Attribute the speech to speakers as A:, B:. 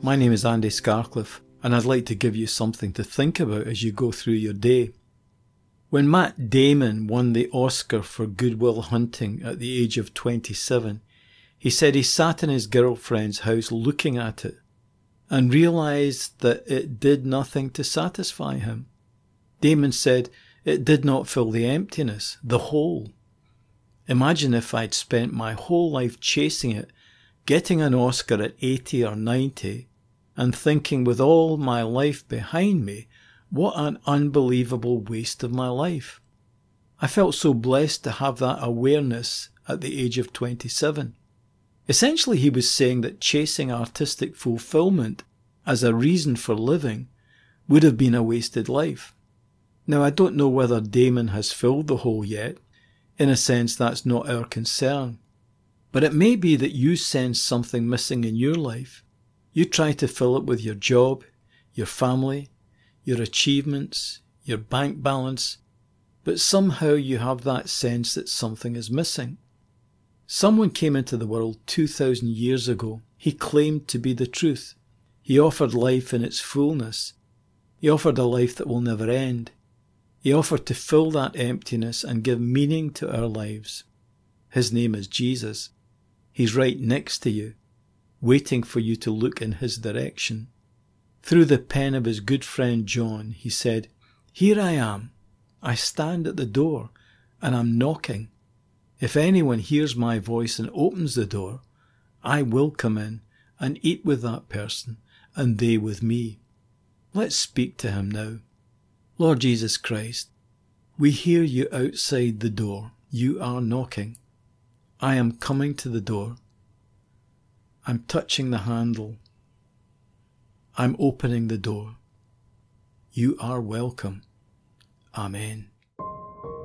A: My name is Andy Scarcliffe, and I'd like to give you something to think about as you go through your day. When Matt Damon won the Oscar for Good Will Hunting at the age of 27, he said he sat in his girlfriend's house looking at it and realised that it did nothing to satisfy him. Damon said it did not fill the emptiness, the hole. Imagine if I'd spent my whole life chasing it, getting an Oscar at 80 or 90, and thinking with all my life behind me, what an unbelievable waste of my life. I felt so blessed to have that awareness at the age of 27. Essentially, he was saying that chasing artistic fulfillment as a reason for living would have been a wasted life. Now, I don't know whether Damon has filled the hole yet. In a sense, that's not our concern. But it may be that you sense something missing in your life. You try to fill it with your job, your family, your achievements, your bank balance, but somehow you have that sense that something is missing. Someone came into the world 2,000 years ago. He claimed to be the truth. He offered life in its fullness. He offered a life that will never end. He offered to fill that emptiness and give meaning to our lives. His name is Jesus. He's right next to you, waiting for you to look in his direction. Through the pen of his good friend John, he said, "Here I am. I stand at the door, and I'm knocking. If anyone hears my voice and opens the door, I will come in and eat with that person, and they with me." Let's speak to him now. Lord Jesus Christ, we hear you outside the door. You are knocking. I am coming to the door. I'm touching the handle. I'm opening the door. You are welcome. Amen.